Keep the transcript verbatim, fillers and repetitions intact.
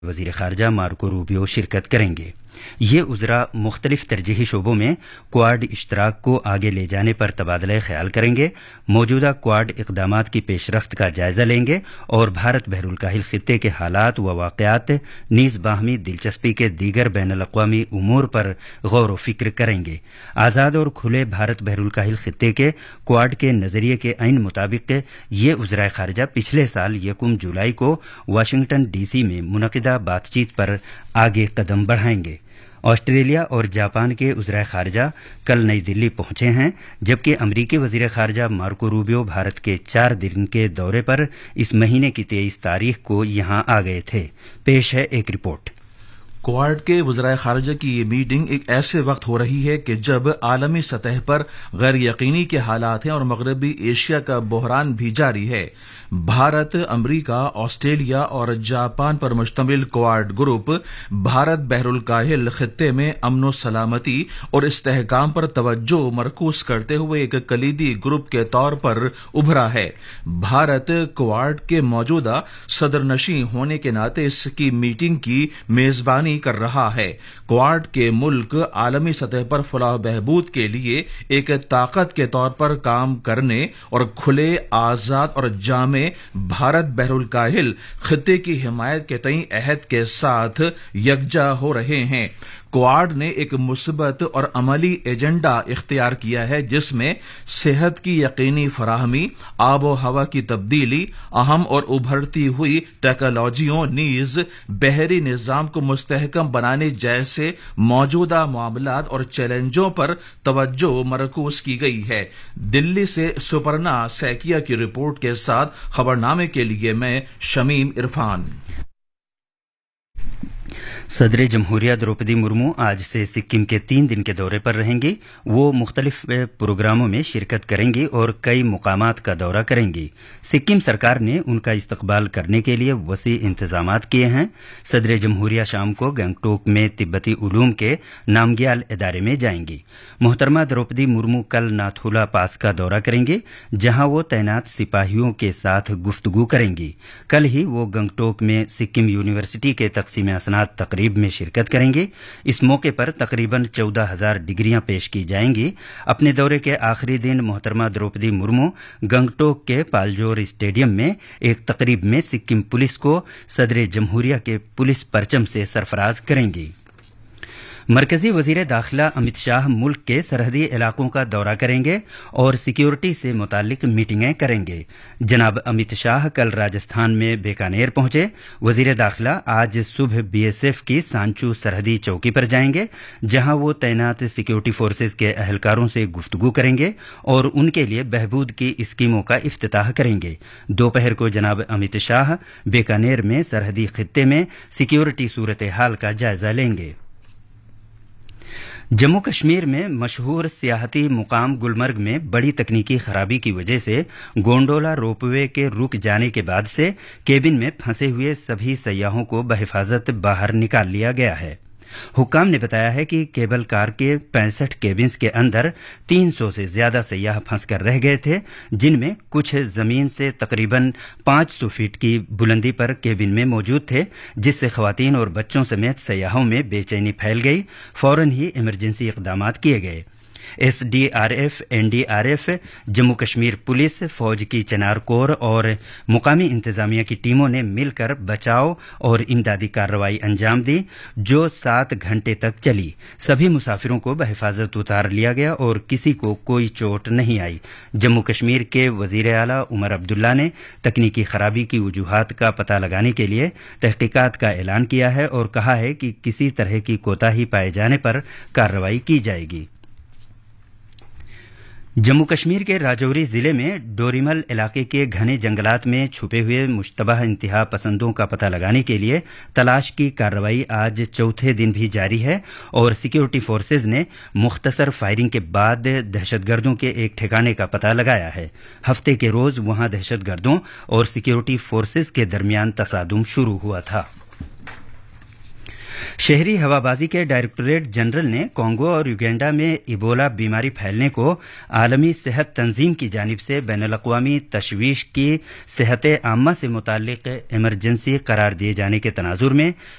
وزیر خارجہ Marco Rubio شرکت کریں گے۔ یہ وزراء مختلف ترجیحی شعبوں میں کوآڈ اشتراک کو آگے لے جانے پر تبادلہ خیال کریں گے، موجودہ کوآڈ اقدامات کی پیش رفت کا جائزہ لیں گے اور بھارت بحر الکاہل خطے کے حالات و واقعات نیز باہمی دلچسپی کے دیگر بین الاقوامی امور پر غور و فکر کریں گے۔ آزاد اور کھلے بھارت بحر الکاہل خطے کے کوآڈ کے نظریے کے عین مطابق یہ وزرائے خارجہ پچھلے سال یکم جولائی کو واشنگٹن ڈی سی میں منعقدہ بات چیت پر آگے قدم بڑھائیں گے۔ آسٹریلیا اور جاپان کے وزرائے خارجہ کل نئی دلی پہنچے ہیں، جبکہ امریکی وزیر خارجہ مارکو روبیو بھارت کے چار دن کے دورے پر اس مہینے کی تیئیس تاریخ کو یہاں آ گئے تھے۔ پیش ہے ایک رپورٹ۔ کوآڈ کے وزرائے خارجہ کی یہ میٹنگ ایک ایسے وقت ہو رہی ہے کہ جب عالمی سطح پر غیر یقینی کے حالات ہیں اور مغربی ایشیا کا بحران بھی جاری ہے۔ بھارت، امریکہ، آسٹریلیا اور جاپان پر مشتمل کوآڈ گروپ بھارت بحر الکاہل خطے میں امن و سلامتی اور استحکام پر توجہ مرکوز کرتے ہوئے ایک کلیدی گروپ کے طور پر ابھرا ہے۔ بھارت کوآڈ کے موجودہ صدر نشین ہونے کے ناطے اس کی میٹنگ کی میزبانی کر رہا ہے۔ کوآڈ کے ملک عالمی سطح پر فلاح و بہبود کے لیے ایک طاقت کے طور پر کام کرنے اور کھلے، آزاد اور جامع بھارت بحر الکاہل خطے کی حمایت کے تئیں عہد کے ساتھ یکجا ہو رہے ہیں۔ کوآڈ نے ایک مثبت اور عملی ایجنڈا اختیار کیا ہے جس میں صحت کی یقینی فراہمی، آب و ہوا کی تبدیلی، اہم اور ابھرتی ہوئی ٹیکنالوجیوں نیز بحری نظام کو مستحکم بنانے جیسے موجودہ معاملات اور چیلنجوں پر توجہ مرکوز کی گئی ہے۔ دلی سے سپرنا سیکیا کی رپورٹ کے ساتھ خبرنامے کے لیے میں شمیم عرفان۔ صدر جمہوریہ دروپدی مرمو آج سے سکم کے تین دن کے دورے پر رہیں گی۔ وہ مختلف پروگراموں میں شرکت کریں گی اور کئی مقامات کا دورہ کریں گی۔ سکم سرکار نے ان کا استقبال کرنے کے لیے وسیع انتظامات کیے ہیں۔ صدر جمہوریہ شام کو گنگٹوک میں تبتی علوم کے نامگیال ادارے میں جائیں گی۔ محترمہ دروپدی مرمو کل ناتھولا پاس کا دورہ کریں گی، جہاں وہ تعینات سپاہیوں کے ساتھ گفتگو کریں گی۔ کل ہی وہ گنگٹوک میں سکم یونیورسٹی کے تقسیم اسناد تقریب میں شرکت کریں گے۔ اس موقع پر تقریباً چودہ ہزار ڈگریاں پیش کی جائیں گی۔ اپنے دورے کے آخری دن محترمہ دروپدی مرمو گنگٹوک کے پالجور اسٹیڈیم میں ایک تقریب میں سکم پولیس کو صدر جمہوریہ کے پولیس پرچم سے سرفراز کریں گی۔ مرکزی وزیر داخلہ امت شاہ ملک کے سرحدی علاقوں کا دورہ کریں گے اور سیکیورٹی سے متعلق میٹنگیں کریں گے۔ جناب امت شاہ کل راجستھان میں بیکانیر پہنچے۔ وزیر داخلہ آج صبح بی ایس ایف کی سانچو سرحدی چوکی پر جائیں گے، جہاں وہ تعینات سیکیورٹی فورسز کے اہلکاروں سے گفتگو کریں گے اور ان کے لیے بہبود کی اسکیموں کا افتتاح کریں گے۔ دوپہر کو جناب امت شاہ بیکانیر میں سرحدی خطے میں سیکیورٹی صورتحال کا جائزہ لیں گے۔ جموں کشمیر میں مشہور سیاحتی مقام گلمرگ میں بڑی تکنیکی خرابی کی وجہ سے گونڈولا روپ وے کے رک جانے کے بعد سے کیبن میں پھنسے ہوئے سبھی سیاحوں کو بحفاظت باہر نکال لیا گیا ہے۔ حکام نے بتایا ہے کہ کیبل کار کے پینسٹھ کیبنز کے اندر تین سو سے زیادہ سیاح پھنس کر رہ گئے تھے، جن میں کچھ زمین سے تقریباً پانچ سو فٹ کی بلندی پر کیبن میں موجود تھے، جس سے خواتین اور بچوں سمیت سیاحوں میں بے چینی پھیل گئی۔ فوراً ہی ایمرجنسی اقدامات کیے گئے۔ S D R F, N D R F, Jammu Kashmir police, فوج کی چنار کور اور مقامی انتظامیہ کی ٹیموں نے مل کر بچاؤ اور امدادی کارروائی انجام دی، جو سات گھنٹے تک چلی۔ سبھی مسافروں کو بحفاظت اتار لیا گیا اور کسی کو کوئی چوٹ نہیں آئی۔ جموں کشمیر کے وزیر اعلیٰ عمر عبداللہ نے تکنیکی خرابی کی وجوہات کا پتہ لگانے کے لیے تحقیقات کا اعلان کیا ہے اور کہا ہے کہ کسی طرح کی کوتاہی پائے جانے پر کارروائی کی جائے گی۔ جموں کشمیر کے راجوری ضلع میں ڈوریمل علاقے کے گھنے جنگلات میں چھپے ہوئے مشتبہ انتہا پسندوں کا پتہ لگانے کے لیے تلاش کی کارروائی آج چوتھے دن بھی جاری ہے اور سیکیورٹی فورسز نے مختصر فائرنگ کے بعد دہشت گردوں کے ایک ٹھکانے کا پتہ لگایا ہے۔ ہفتے کے روز وہاں دہشت گردوں اور سیکیورٹی فورسز کے درمیان تصادم شروع ہوا تھا۔ شہری ہوابازی کے ڈائریکٹوریٹ جنرل نے کانگو اور یوگینڈا میں ایبولا بیماری پھیلنے کو عالمی صحت تنظیم کی جانب سے بین الاقوامی تشویش کی صحت عامہ سے متعلق ایمرجنسی قرار دیے جانے کے تناظر میں